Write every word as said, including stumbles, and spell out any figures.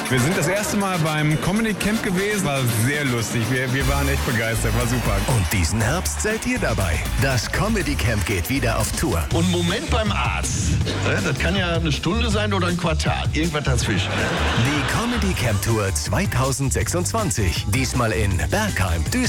Wir sind das erste Mal beim Comedy Camp gewesen. War sehr lustig. Wir, wir waren echt begeistert. War super. Und diesen Herbst seid ihr dabei. Das Comedy Camp geht wieder auf Tour. Und Moment beim Arzt. Das kann ja eine Stunde sein oder ein Quartal. Irgendwas dazwischen. Die Comedy Camp Tour zweitausendsechsundzwanzig. Diesmal in Bergheim, Duisburg.